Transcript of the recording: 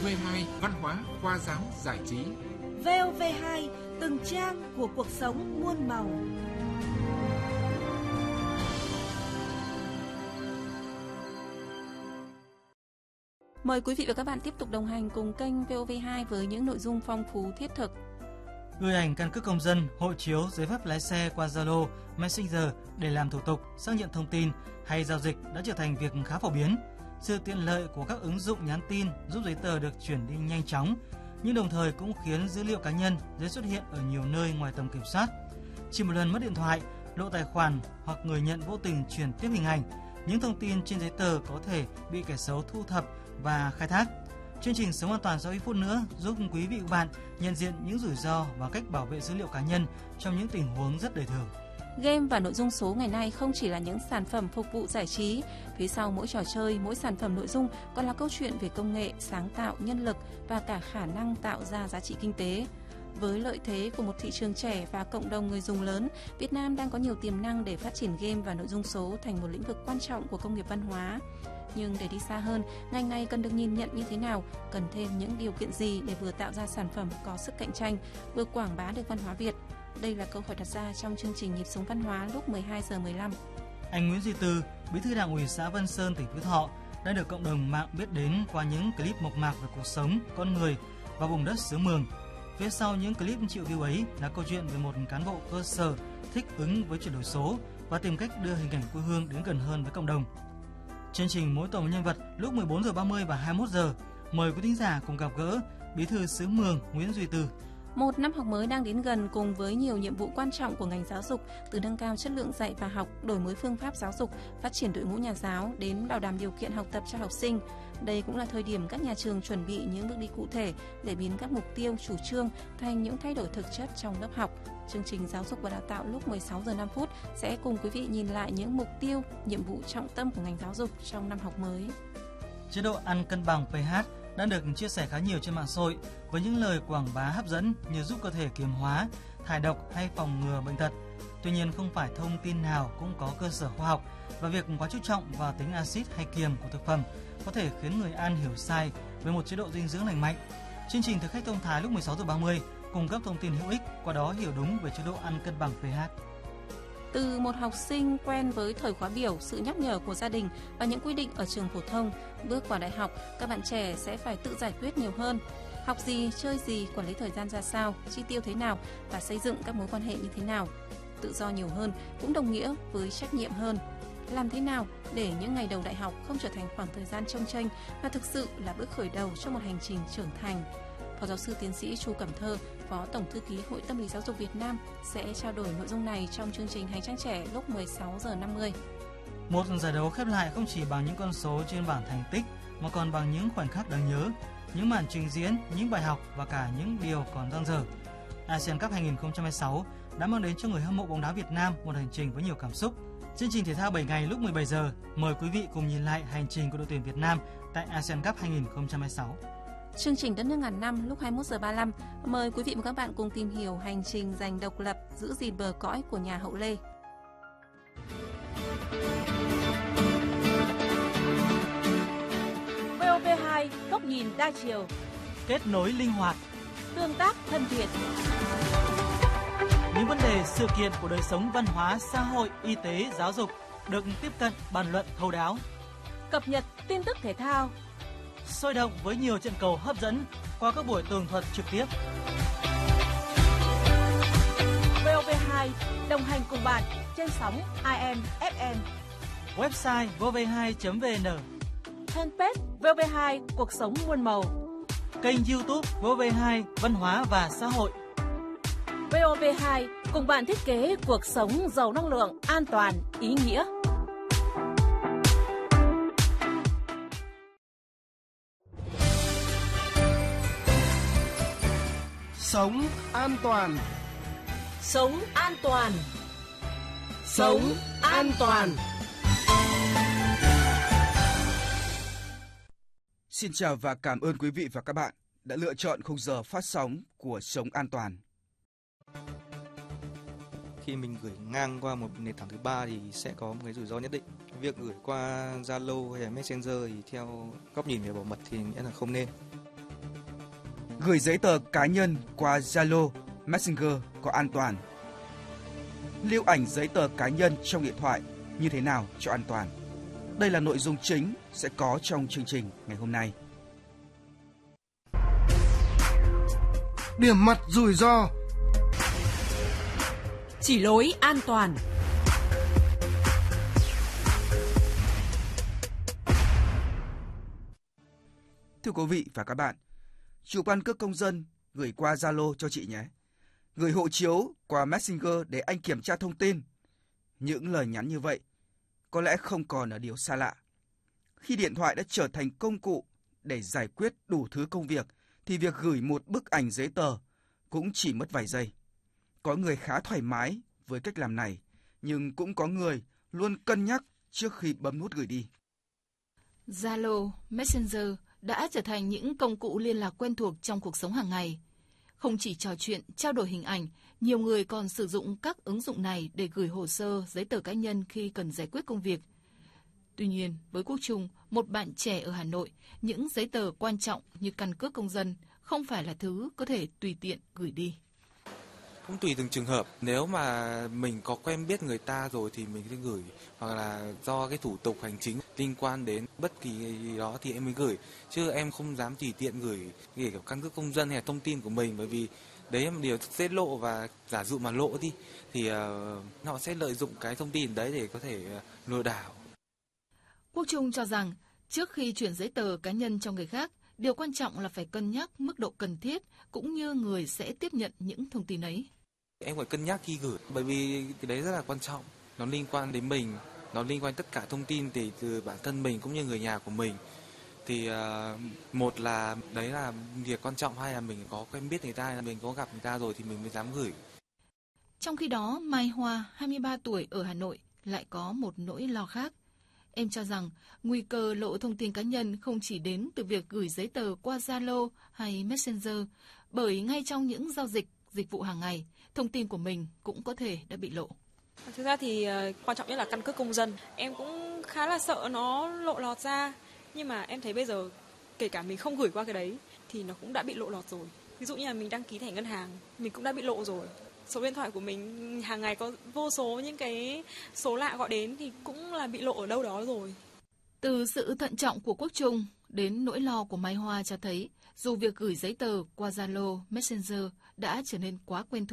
VOV2 văn hóa, khoa giáo, giải trí. VOV2 từng trang của cuộc sống muôn màu. Mời quý vị và các bạn tiếp tục đồng hành cùng kênh VOV2 với những nội dung phong phú thiết thực. Gửi ảnh căn cước công dân, hộ chiếu, giấy phép lái xe qua Zalo, Messenger để làm thủ tục, xác nhận thông tin hay giao dịch đã trở thành việc khá phổ biến. Sự tiện lợi của các ứng dụng nhắn tin giúp giấy tờ được chuyển đi nhanh chóng, nhưng đồng thời cũng khiến dữ liệu cá nhân dễ xuất hiện ở nhiều nơi ngoài tầm kiểm soát. Chỉ một lần mất điện thoại, lộ tài khoản hoặc người nhận vô tình chuyển tiếp hình ảnh, những thông tin trên giấy tờ có thể bị kẻ xấu thu thập và khai thác. Chương trình Sống an toàn sau ít phút nữa giúp quý vị và các bạn nhận diện những rủi ro và cách bảo vệ dữ liệu cá nhân trong những tình huống rất đời thường. Game và nội dung số ngày nay không chỉ là những sản phẩm phục vụ giải trí. Phía sau mỗi trò chơi, mỗi sản phẩm nội dung còn là câu chuyện về công nghệ, sáng tạo, nhân lực và cả khả năng tạo ra giá trị kinh tế. Với lợi thế của một thị trường trẻ và cộng đồng người dùng lớn, Việt Nam đang có nhiều tiềm năng để phát triển game và nội dung số thành một lĩnh vực quan trọng của công nghiệp văn hóa. Nhưng để đi xa hơn, ngành này cần được nhìn nhận như thế nào, cần thêm những điều kiện gì để vừa tạo ra sản phẩm có sức cạnh tranh, vừa quảng bá được văn hóa Việt. Đây là câu hỏi đặt ra trong chương trình Nhịp sống văn hóa lúc 12:15. Anh Nguyễn Duy Tư, Bí thư Đảng ủy xã Vân Sơn, tỉnh Phú Thọ đã được cộng đồng mạng biết đến qua những clip mộc mạc về cuộc sống, con người và vùng đất xứ Mường. Phía sau những clip triệu view ấy là câu chuyện về một cán bộ cơ sở thích ứng với chuyển đổi số và tìm cách đưa hình ảnh quê hương đến gần hơn với cộng đồng. Chương trình Mỗi tuần một nhân vật lúc 14:30 và 21 giờ. Mời quý thính giả cùng gặp gỡ Bí thư xứ Mường Nguyễn Duy Tư. Một năm học mới đang đến gần cùng với nhiều nhiệm vụ quan trọng của ngành giáo dục, từ nâng cao chất lượng dạy và học, đổi mới phương pháp giáo dục, phát triển đội ngũ nhà giáo đến bảo đảm điều kiện học tập cho học sinh. Đây cũng là thời điểm các nhà trường chuẩn bị những bước đi cụ thể để biến các mục tiêu, chủ trương thành những thay đổi thực chất trong lớp học. Chương trình Giáo dục và Đào tạo lúc 16:05 sẽ cùng quý vị nhìn lại những mục tiêu, nhiệm vụ trọng tâm của ngành giáo dục trong năm học mới. Chế độ ăn cân bằng pH đã được chia sẻ khá nhiều trên mạng xã hội với những lời quảng bá hấp dẫn như giúp cơ thể kiềm hóa, thải độc hay phòng ngừa bệnh tật. Tuy nhiên, không phải thông tin nào cũng có cơ sở khoa học và việc quá chú trọng vào tính axit hay kiềm của thực phẩm có thể khiến người ăn hiểu sai về một chế độ dinh dưỡng lành mạnh. Chương trình Thực khách thông thái lúc 16:30 cung cấp thông tin hữu ích, qua đó hiểu đúng về chế độ ăn cân bằng pH. Từ một học sinh quen với thời khóa biểu, sự nhắc nhở của gia đình và những quy định ở trường phổ thông, bước vào đại học, các bạn trẻ sẽ phải tự giải quyết nhiều hơn. Học gì, chơi gì, quản lý thời gian ra sao, chi tiêu thế nào và xây dựng các mối quan hệ như thế nào. Tự do nhiều hơn cũng đồng nghĩa với trách nhiệm hơn. Làm thế nào để những ngày đầu đại học không trở thành khoảng thời gian chông chênh mà thực sự là bước khởi đầu cho một hành trình trưởng thành? Phó giáo sư tiến sĩ Chu Cẩm Thơ, Phó Tổng thư ký Hội Tâm lý Giáo dục Việt Nam sẽ trao đổi nội dung này trong chương trình Hành trang trẻ lúc 16:50. Một giải đấu khép lại không chỉ bằng những con số trên bảng thành tích mà còn bằng những khoảnh khắc đáng nhớ, những màn trình diễn, những bài học và cả những điều còn dang dở. ASEAN Cup 2026 đã mang đến cho người hâm mộ bóng đá Việt Nam một hành trình với nhiều cảm xúc. Chương trình thể thao 7 ngày lúc 17 giờ, mời quý vị cùng nhìn lại hành trình của đội tuyển Việt Nam tại ASEAN Cup 2026. Chương trình Đất nước ngàn năm lúc 21:35, mời quý vị và các bạn cùng tìm hiểu hành trình giành độc lập, giữ gìn bờ cõi của nhà Hậu Lê. VOV2 góc nhìn đa chiều, Kết nối linh hoạt, tương tác thân thiện. những vấn đề sự kiện của đời sống văn hóa, xã hội, y tế, giáo dục được tiếp cận bàn luận thấu đáo. Cập nhật tin tức thể thao, Sôi động với nhiều trận cầu hấp dẫn qua các buổi tường thuật trực tiếp. VOV2 đồng hành cùng bạn trên sóng AM, FM. Website vov2.vn, Fanpage VOV2 cuộc sống muôn màu. kênh YouTube VOV2 văn hóa và xã hội. VOV2 cùng bạn thiết kế cuộc sống giàu năng lượng, an toàn, ý nghĩa. Sống an toàn. Sống an toàn. Sống an toàn. Xin chào và cảm ơn quý vị và các bạn đã lựa chọn khung giờ phát sóng của Sống an toàn. Khi mình gửi ngang qua một nền tảng thứ ba thì sẽ có một cái rủi ro nhất định. Việc gửi qua Zalo hay là Messenger thì theo góc nhìn về bảo mật thì nghĩa là không nên. Gửi giấy tờ cá nhân qua Zalo, Messenger có an toàn? Lưu ảnh giấy tờ cá nhân trong điện thoại như thế nào cho an toàn? Đây là nội dung chính sẽ có trong chương trình ngày hôm nay. Điểm mặt rủi ro. Chỉ lối an toàn. Thưa quý vị và các bạn, chụp căn cước công dân gửi qua Zalo cho chị nhé. Gửi hộ chiếu qua Messenger để anh kiểm tra thông tin. Những lời nhắn như vậy có lẽ không còn là điều xa lạ. Khi điện thoại đã trở thành công cụ để giải quyết đủ thứ công việc, thì việc gửi một bức ảnh giấy tờ cũng chỉ mất vài giây. Có người khá thoải mái với cách làm này, nhưng cũng có người luôn cân nhắc trước khi bấm nút gửi đi. Zalo, Messenger đã trở thành những công cụ liên lạc quen thuộc trong cuộc sống hàng ngày. Không chỉ trò chuyện, trao đổi hình ảnh, nhiều người còn sử dụng các ứng dụng này để gửi hồ sơ, giấy tờ cá nhân khi cần giải quyết công việc. Tuy nhiên, với Quốc Trung, một bạn trẻ ở Hà Nội, những giấy tờ quan trọng như căn cước công dân không phải là thứ có thể tùy tiện gửi đi. Cũng tùy từng trường hợp, nếu mà mình có quen biết người ta rồi thì mình sẽ gửi, hoặc là do cái thủ tục hành chính liên quan đến bất kỳ gì đó thì em mới gửi, chứ em không dám tùy tiện gửi kể cả căn cước công dân hay là thông tin của mình, bởi vì đấy là một điều tiết lộ, và giả dụ mà lộ đi thì họ sẽ lợi dụng cái thông tin đấy để có thể lừa đảo. Quốc Trung cho rằng trước khi chuyển giấy tờ cá nhân cho người khác, điều quan trọng là phải cân nhắc mức độ cần thiết cũng như người sẽ tiếp nhận những thông tin ấy. Em phải cân nhắc khi gửi, bởi vì cái đấy rất là quan trọng, nó liên quan đến mình, nó liên quan tất cả thông tin từ bản thân mình cũng như người nhà của mình. Thì một là đấy là việc quan trọng, hay là mình có quen biết người ta, hay là mình có gặp người ta rồi thì mình mới dám gửi. Trong khi đó, Mai Hoa, 23 tuổi ở Hà Nội lại có một nỗi lo khác. Em cho rằng nguy cơ lộ thông tin cá nhân không chỉ đến từ việc gửi giấy tờ qua Zalo hay Messenger, bởi ngay trong những giao dịch vụ hàng ngày, thông tin của mình cũng có thể đã bị lộ. Thực ra thì quan trọng nhất là căn cước công dân. Em cũng khá là sợ nó lộ lọt ra, nhưng mà em thấy bây giờ kể cả mình không gửi qua cái đấy thì nó cũng đã bị lộ lọt rồi. Ví dụ như là mình đăng ký thẻ ngân hàng, mình cũng đã bị lộ rồi. Số điện thoại của mình hàng ngày có vô số những cái số lạ gọi đến thì cũng là bị lộ ở đâu đó rồi. Từ sự thận trọng của Quốc Trung đến nỗi lo của Mai Hoa cho thấy, dù việc gửi giấy tờ qua Zalo, Messenger đã trở nên quá quen thuộc,